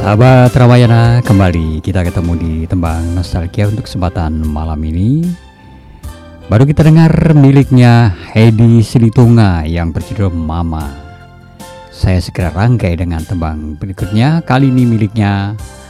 Sahabat Ramayana, kembali kita ketemu di Tembang Nostalgia untuk kesempatan malam ini. Baru kita dengar miliknya Hedi Silitonga yang berjudul Mama. Saya segera rangkai dengan tembang berikutnya, kali ini miliknya